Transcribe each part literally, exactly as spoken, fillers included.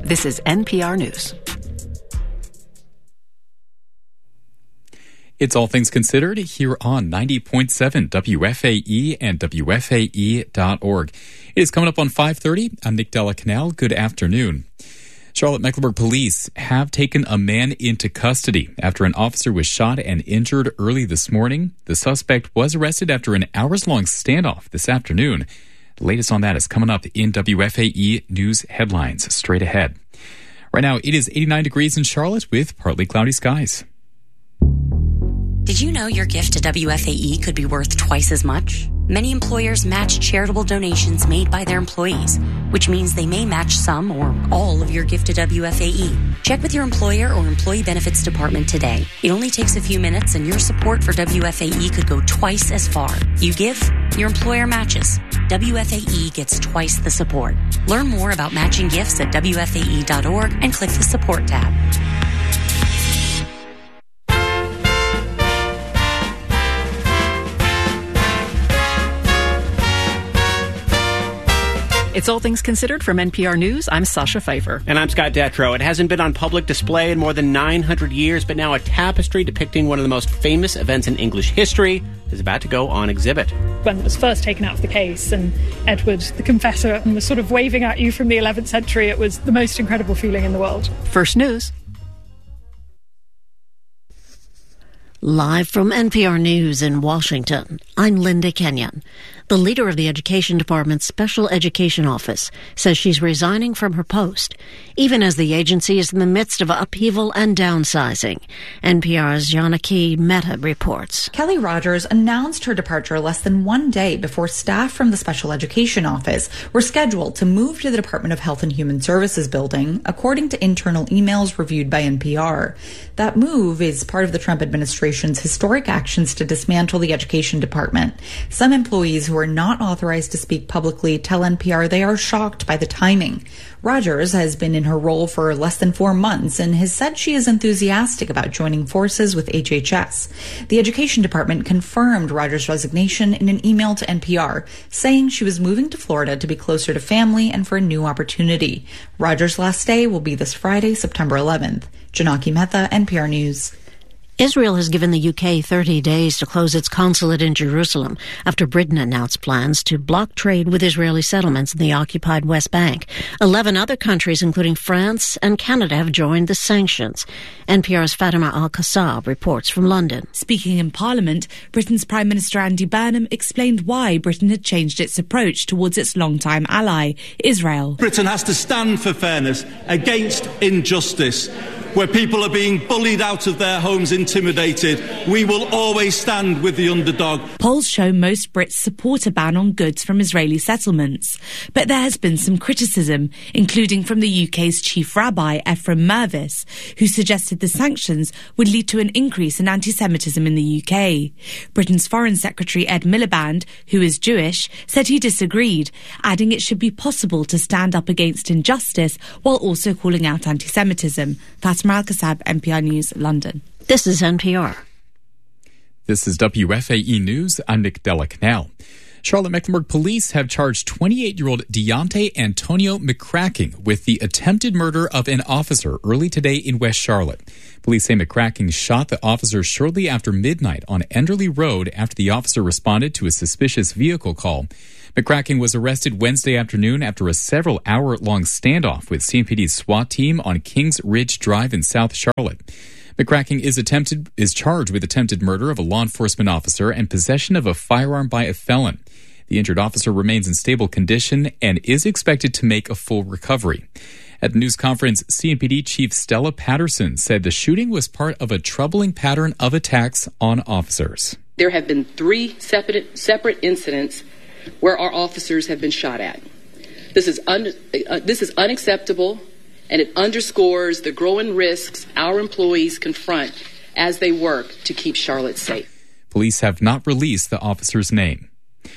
This is N P R News. It's All Things Considered here on ninety point seven W F A E and W F A E dot org. It is coming up on five thirty. I'm Nick Della Canal. Good afternoon. Charlotte-Mecklenburg police have taken a man into custody after an officer was shot and injured early this morning. The suspect was arrested after an hours-long standoff this afternoon. The latest on that is coming up in W F A E News headlines straight ahead. Right now, it is eighty-nine degrees in Charlotte with partly cloudy skies. Did you know your gift to W F A E could be worth twice as much? Many employers match charitable donations made by their employees, which means they may match some or all of your gift to W F A E. Check with your employer or employee benefits department today. It only takes a few minutes and your support for W F A E could go twice as far. You give, your employer matches. W F A E gets twice the support. Learn more about matching gifts at W F A E dot org and click the support tab. It's All Things Considered from N P R News. I'm Sasha Pfeiffer. And I'm Scott Detrow. It hasn't been on public display in more than nine hundred years, but now a tapestry depicting one of the most famous events in English history is about to go on exhibit. When it was first taken out of the case and Edward, the confessor, was sort of waving at you from the eleventh century, it was the most incredible feeling in the world. First News. Live from N P R News in Washington, I'm Linda Kenyon. The leader of the Education Department's Special Education Office says she's resigning from her post, even as the agency is in the midst of upheaval and downsizing. N P R's Janaki Mehta reports. Kelly Rogers announced her departure less than one day before staff from the Special Education Office were scheduled to move to the Department of Health and Human Services building, according to internal emails reviewed by N P R. That move is part of the Trump administration's historic actions to dismantle the Education Department. Some employees who are not authorized to speak publicly tell N P R they are shocked by the timing. Rogers has been in her role for less than four months and has said she is enthusiastic about joining forces with H H S. The Education Department confirmed Rogers' resignation in an email to N P R, saying she was moving to Florida to be closer to family and for a new opportunity. Rogers' last day will be this Friday, September eleventh. Janaki Mehta, N P R News. Israel has given the U K thirty days to close its consulate in Jerusalem after Britain announced plans to block trade with Israeli settlements in the occupied West Bank. Eleven other countries, including France and Canada, have joined the sanctions. N P R's Fatima Al-Qassab reports from London. Speaking in Parliament, Britain's Prime Minister Andy Burnham explained why Britain had changed its approach towards its longtime ally, Israel. Britain has to stand for fairness against injustice. Where people are being bullied out of their homes, intimidated, we will always stand with the underdog. Polls show most Brits support a ban on goods from Israeli settlements. But there has been some criticism, including from the U K's chief rabbi, Ephraim Mervis, who suggested the sanctions would lead to an increase in anti-Semitism in the U K. Britain's Foreign Secretary Ed Miliband, who is Jewish, said he disagreed, adding it should be possible to stand up against injustice while also calling out anti-Semitism. Fatima Al-Qassab, N P R News, London. This is N P R. This is W F A E News. I'm Nick Della Canal. Charlotte-Mecklenburg police have charged twenty-eight-year-old Deontay Antonio McCracken with the attempted murder of an officer early today in West Charlotte. Police say McCracken shot the officer shortly after midnight on Enderley Road after the officer responded to a suspicious vehicle call. McCracken was arrested Wednesday afternoon after a several-hour-long standoff with C M P D's SWAT team on Kings Ridge Drive in South Charlotte. McCracken is attempted is charged with attempted murder of a law enforcement officer and possession of a firearm by a felon. The injured officer remains in stable condition and is expected to make a full recovery. At the news conference, C M P D Chief Stella Patterson said the shooting was part of a troubling pattern of attacks on officers. There have been three separate, separate incidents where our officers have been shot at. This is un, uh, this is unacceptable, and it underscores the growing risks our employees confront as they work to keep Charlotte safe. Police have not released the officer's name.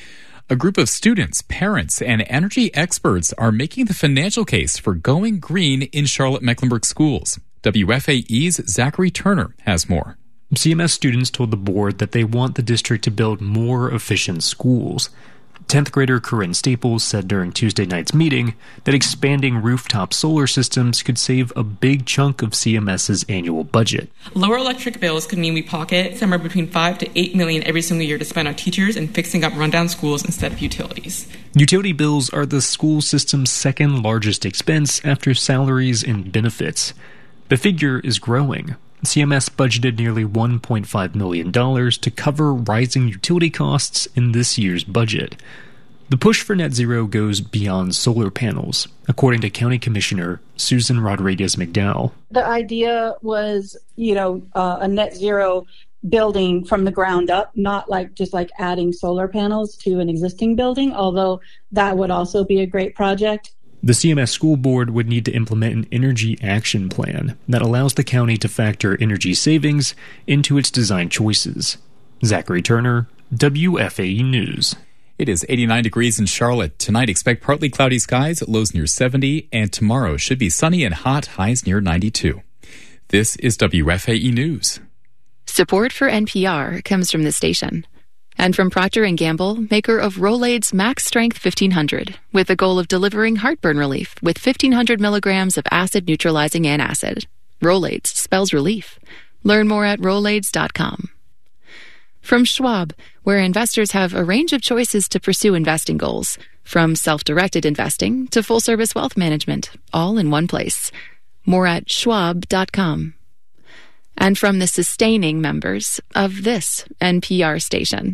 A group of students, parents, and energy experts are making the financial case for going green in Charlotte-Mecklenburg schools. W F A E's Zachary Turner has more. C M S students told the board that they want the district to build more efficient schools. tenth grader Corinne Staples said during Tuesday night's meeting that expanding rooftop solar systems could save a big chunk of C M S's annual budget. Lower electric bills could mean we pocket somewhere between five to eight million every single year to spend on teachers and fixing up rundown schools instead of utilities. Utility bills are the school system's second largest expense after salaries and benefits. The figure is growing. C M S budgeted nearly one point five million dollars to cover rising utility costs in this year's budget. The push for net zero goes beyond solar panels, according to County Commissioner Susan Rodriguez-McDowell. The idea was, you know, uh, a net zero building from the ground up, not like just like adding solar panels to an existing building, although that would also be a great project. The C M S School Board would need to implement an energy action plan that allows the county to factor energy savings into its design choices. Zachary Turner, W F A E News. It is eighty-nine degrees in Charlotte. Tonight, expect partly cloudy skies, lows near seventy, and tomorrow should be sunny and hot, highs near ninety-two. This is W F A E News. Support for N P R comes from the station. And from Procter and Gamble, maker of Rolaids Max Strength fifteen hundred, with the goal of delivering heartburn relief with fifteen hundred milligrams of acid-neutralizing antacid. Rolaids spells relief. Learn more at Rolaids dot com. From Schwab, where investors have a range of choices to pursue investing goals, from self-directed investing to full-service wealth management, all in one place. More at Schwab dot com. And from the sustaining members of this N P R station.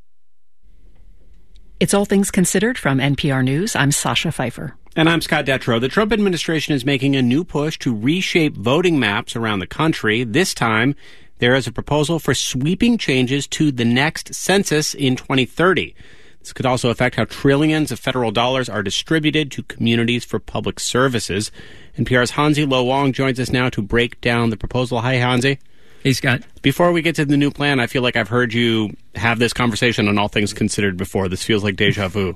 It's All Things Considered from N P R News. I'm Sasha Pfeiffer. And I'm Scott Detrow. The Trump administration is making a new push to reshape voting maps around the country. This time, there is a proposal for sweeping changes to the next census in twenty thirty. This could also affect how trillions of federal dollars are distributed to communities for public services. N P R's Hansi Lo Wong joins us now to break down the proposal. Hi, Hansi. Hey, Scott. Before we get to the new plan, I feel like I've heard you have this conversation on All Things Considered before. This feels like deja vu.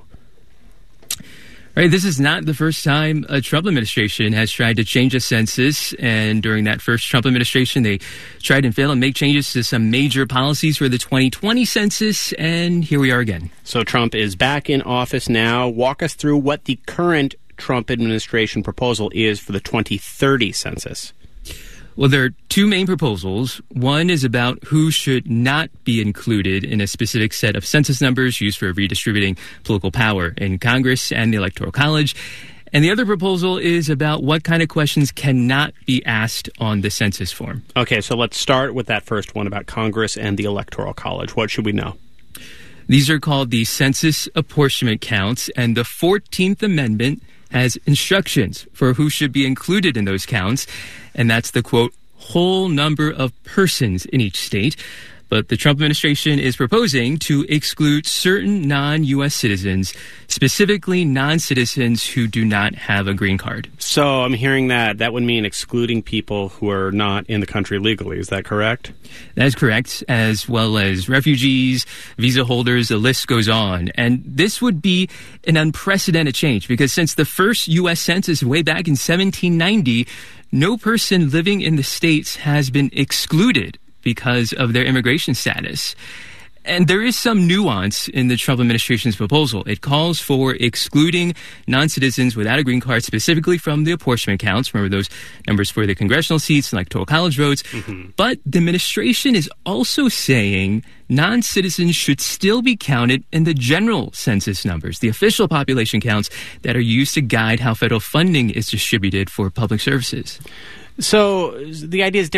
Right, this is not the first time a Trump administration has tried to change a census, and during that first Trump administration, they tried and failed to make changes to some major policies for the twenty twenty census, and here we are again. So Trump is back in office now. Walk us through what the current Trump administration proposal is for the twenty thirty census. Well, there are two main proposals. One is about who should not be included in a specific set of census numbers used for redistributing political power in Congress and the Electoral College. And the other proposal is about what kind of questions cannot be asked on the census form. Okay, so let's start with that first one about Congress and the Electoral College. What should we know? These are called the census apportionment counts, and the fourteenth Amendment has instructions for who should be included in those counts, and that's the, quote, whole number of persons in each state. But the Trump administration is proposing to exclude certain non-U S citizens, specifically non-citizens who do not have a green card. So I'm hearing that that would mean excluding people who are not in the country legally. Is that correct? That is correct, as well as refugees, visa holders, the list goes on. And this would be an unprecedented change because since the first U S census way back in seventeen ninety, no person living in the states has been excluded because of their immigration status. And there is some nuance in the Trump administration's proposal. It calls for excluding non-citizens without a green card specifically from the apportionment counts. Remember those numbers for the congressional seats and electoral college votes. Mm-hmm. But the administration is also saying non-citizens should still be counted in the general census numbers, the official population counts that are used to guide how federal funding is distributed for public services. So the idea is different.